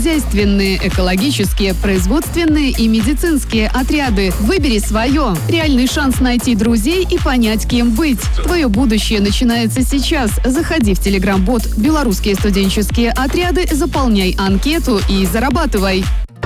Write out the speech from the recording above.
хозяйственные, экологические, производственные и медицинские отряды. Выбери свое. Реальный шанс найти друзей и понять, кем быть. Твое будущее начинается сейчас. Заходи в телеграм-бот «Белорусские студенческие отряды», заполняй анкету и зарабатывай.